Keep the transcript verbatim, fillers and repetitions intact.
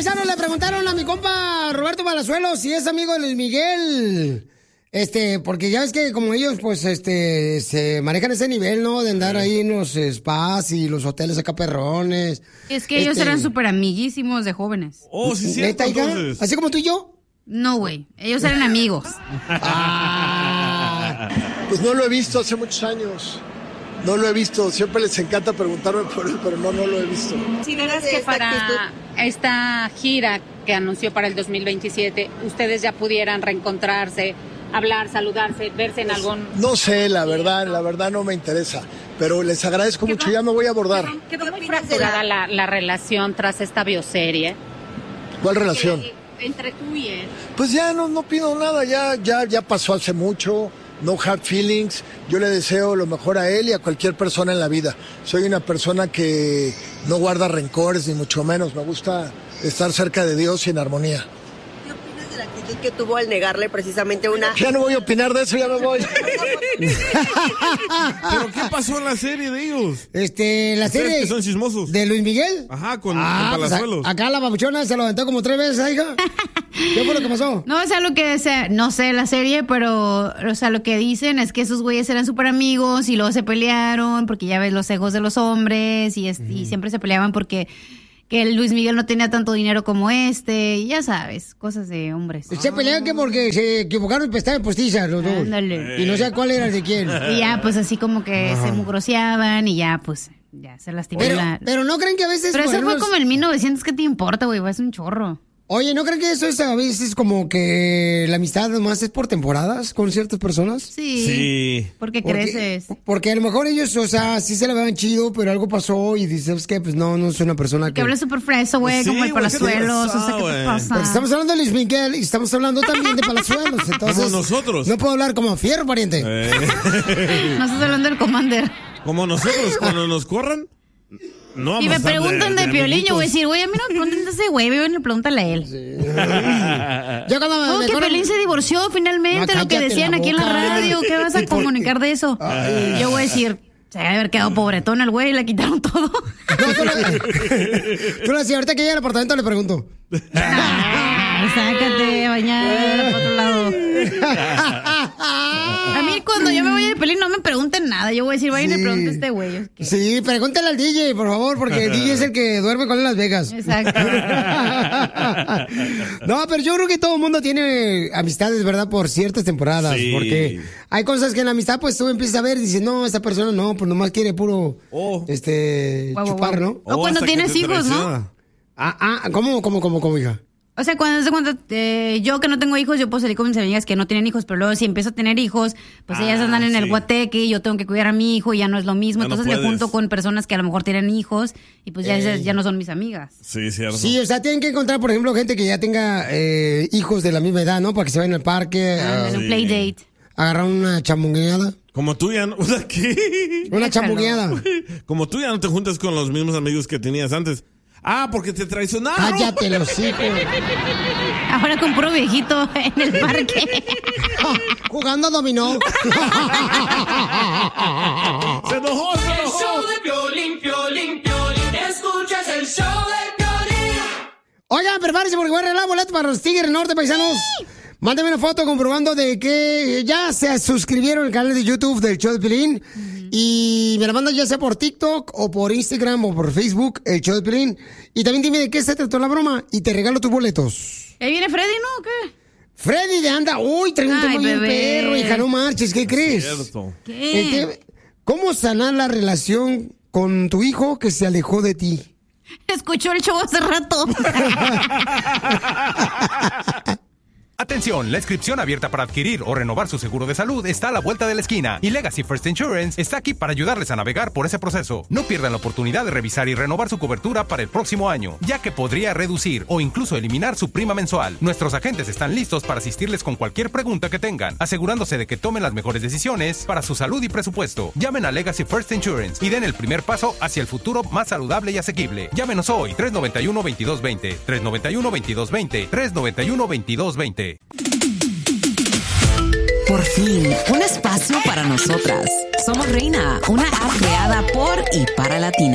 paisanos, le preguntaron a mi compa Roberto Palazuelos si es amigo de Luis Miguel. Este, porque ya ves que como ellos, pues, este, se manejan ese nivel, ¿no? De andar ahí en los spas y los hoteles acá perrones. Es que ellos Este- eran súper amiguísimos de jóvenes. Oh, sí, sí. ¿Neta, hija? ¿Así como tú y yo? No, güey. Ellos eran amigos. Pues no lo he visto hace muchos años. No lo he visto. Siempre les encanta preguntarme por él, pero no, no lo he visto. ¿Consideras que para esta gira que anunció para el dos mil veintisiete, ustedes ya pudieran reencontrarse, hablar, saludarse, verse en algún... No sé, la verdad, la verdad no me interesa. Pero les agradezco mucho. Ya me voy a abordar. Quedó muy fracturada la, la relación tras esta bioserie. ¿Cuál relación? Entre tú y él. Pues ya no, no pido nada. Ya, ya, ya pasó hace mucho. No hard feelings. Yo le deseo lo mejor a él y a cualquier persona en la vida. Soy una persona que no guarda rencores, ni mucho menos. Me gusta estar cerca de Dios y en armonía. La actitud que tuvo al negarle precisamente una... Ya no voy a opinar de eso, ya me voy. ¿Pero qué pasó en la serie de ellos? Este, la Ustedes serie... que son chismosos. ¿De Luis Miguel? Ajá, con, Ah, con pues, Palazuelos. a- acá la babuchona se lo aventó como tres veces, ¿eh, hija? ¿Qué fue lo que pasó? No, o sea, lo que, o sea, no sé la serie, pero, o sea, lo que dicen es que esos güeyes eran súper amigos y luego se pelearon porque ya ves los egos de los hombres y, es- y siempre se peleaban porque que el Luis Miguel no tenía tanto dinero como este, y ya sabes, cosas de hombres. Se pelearon que porque se equivocaron y pestaban postizas los dos. Ándale. Y no sé cuál era el de quién. Y ya, pues así como que se mugroseaban y ya, pues, ya se lastimaron. Pero, la- pero no creen que a veces... Pero por eso fue ejemplo, como en mil novecientos, ¿qué te importa, güey? Es un chorro. Oye, ¿no creen que eso es a veces como que la amistad nomás es por temporadas con ciertas personas? Sí. Sí. Porque Porque- creces. Porque a lo mejor ellos, o sea, sí se la vean chido, pero algo pasó y dices, ¿sabes qué? Pues no, no soy una persona que... Que habla súper freso, güey, Sí, como el güey, ¿qué te Palazuelos. O pasa, sea, ¿qué güey? te pasa? Porque estamos hablando de Luis Miguel y estamos hablando también de Palazuelos, entonces... Como nosotros. No puedo hablar como fierro, pariente. Eh. No estás hablando del Commander. Como nosotros, cuando nos corran, no vamos Y me a estar preguntan de, Piolín, yo voy a amiguitos. decir, güey, a mí no me preguntan de ese güey, ven, pregúntale a él. Yo cuando me, Oh, me que corren- Piolín se divorció finalmente, No, lo que cállate decían la aquí en la boca. radio. ¿Qué vas a ¿Y por qué? comunicar de eso? Ay. Yo voy a decir, se debe haber quedado pobretón el güey y le quitaron todo. No, tú le- tú le decías, ahorita que llegue al apartamento le pregunto. Ah, sácate, bañar, para otro lado. A mí cuando yo me voy de Piolín no me pregunten nada. Yo voy a decir, vayan y Sí. le pregunten a este güey. ¿Qué? Sí, pregúntale al D J, por favor, porque el D J es el que duerme con él en Las Vegas. Exacto. No, pero yo creo que todo el mundo tiene amistades, ¿verdad? Por ciertas temporadas. Sí. Porque hay cosas que en la amistad, pues tú empiezas a ver y dices, no, esta persona no, pues nomás quiere puro, Oh. este, Guau, guau, chupar, guau. ¿no? O cuando hasta que tienes te hijos, ¿no? traiciona. Ah, ah, ¿cómo, cómo, cómo, cómo, hija? O sea, cuando, cuando eh, yo que no tengo hijos, yo puedo salir con mis amigas que no tienen hijos, pero luego si empiezo a tener hijos, pues Ah, ellas andan en el sí. guateque y yo tengo que cuidar a mi hijo y ya no es lo mismo. Ya no Entonces me puedes. junto con personas que a lo mejor tienen hijos y pues ya, Ey. esas ya no son mis amigas. Sí, cierto. Sí, o sea, tienen que encontrar, por ejemplo, gente que ya tenga eh, hijos de la misma edad, ¿no? Para que se vayan al parque, a En un sí. play date. agarrar una chamungueada. Como tú ya no... O sea, ¿qué? Una Déjalo. chamungueada. Como tú ya no te juntas con los mismos amigos que tenías antes. Ah, porque te traicionaron. Cállate los hijos. Ahora con puro viejito en el parque. Jugando dominó. Se enojó, se El enojó. show de Piolín, Piolín, Piolín. Escuchas el show de Piolín. Oigan, prepárense porque voy a arreglar boletos para los Tigres Norte, paisanos. Mándame una foto comprobando de que ya se suscribieron al canal de YouTube del show de Piolín. Y me la mandan ya sea por TikTok o por Instagram o por Facebook, el show de Piolín. Y también dime de qué se trató la broma y te regalo tus boletos. ¿Ahí viene Freddy, no? ¿O qué? Freddy de anda, uy, trae un Ay, tema bien bebé. perro, hija, no marches, ¿qué crees? Cierto. ¿Qué? Este, ¿cómo sanar la relación con tu hijo que se alejó de ti? Escuchó el show hace rato. Atención, la inscripción abierta para adquirir o renovar su seguro de salud está a la vuelta de la esquina y Legacy First Insurance está aquí para ayudarles a navegar por ese proceso. No pierdan la oportunidad de revisar y renovar su cobertura para el próximo año, ya que podría reducir o incluso eliminar su prima mensual. Nuestros agentes están listos para asistirles con cualquier pregunta que tengan, asegurándose de que tomen las mejores decisiones para su salud y presupuesto. Llamen a Legacy First Insurance y den el primer paso hacia el futuro más saludable y asequible. Llámenos hoy, tres nueve uno, veintidós veinte, tres nueve uno, veintidós veinte, tres nueve uno, veintidós veinte. Por fin, un espacio para nosotras. Somos Reina, una app creada por y para latinas.